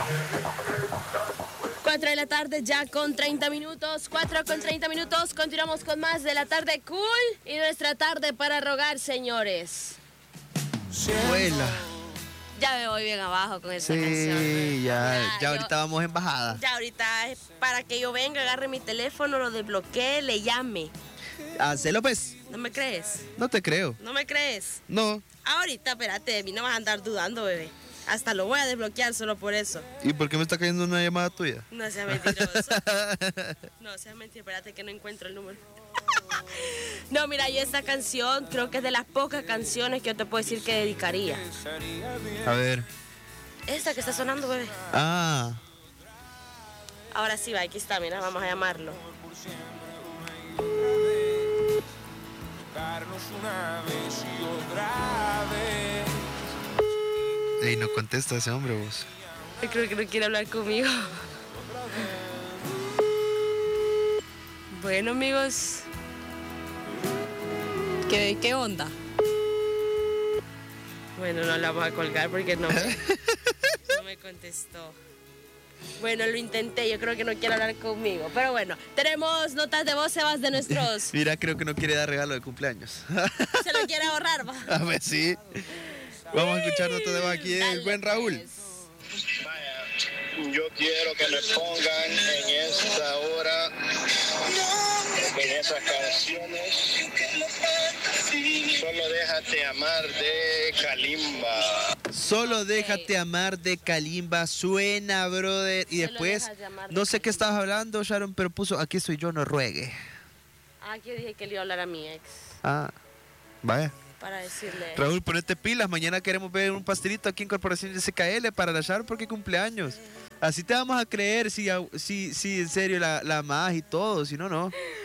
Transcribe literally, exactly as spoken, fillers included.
cuatro de la tarde ya con treinta minutos, cuatro con treinta minutos, continuamos con más de la tarde cool y nuestra tarde para rogar, señores. Vuela. Ya me voy bien abajo con esa Sí, canción. ya, ya, Ya, yo- ahorita vamos en bajada. Ya ahorita es para que yo venga, agarre mi teléfono, lo desbloquee, le llame. Hacelo pues. ¿No me crees? No te creo. ¿No me crees? No. Ahorita, espérate, de mí no vas a andar dudando, bebé. Hasta lo voy a desbloquear solo por eso. ¿Y por qué me está cayendo una llamada tuya? No seas mentiroso. No seas mentiroso, espérate que no encuentro el número. No, mira, yo esta canción creo que es de las pocas canciones que yo te puedo decir que dedicaría. A ver. Esta que está sonando, bebé. Ah. Ahora sí va, aquí está, mira, vamos a llamarlo. Ey, no contesta ese hombre vos. Yo creo que no quiere hablar conmigo. Bueno, amigos. ¿Qué, qué onda? Bueno, no la vamos a colgar porque no me, no me contestó. Bueno, lo intenté, yo creo que no quiere hablar conmigo. Pero bueno, tenemos notas de voz, Sebas, de nuestros... Mira, creo que no quiere dar regalo de cumpleaños. Se lo quiere ahorrar, va. A ver, sí. Vamos a escuchar notas de voz aquí el Dale, buen Raúl. pues. Vaya, yo quiero que me pongan en esta hora, en esas canciones, Solo déjate amar de Kalimba. Solo déjate amar de Kalimba, suena, brother. Y Solo después, déjate amar de no sé qué Kalimba. estabas hablando, Sharon, pero puso, aquí soy yo, no ruegue. Ah, que dije que le iba a hablar a mi ex Ah, vaya. para decirle... Raúl, ponete pilas, mañana queremos ver un pastelito aquí en Corporación S K L para la Sharon porque cumpleaños. Así te vamos a creer si, si, si en serio la, la amás y todo, si no, no.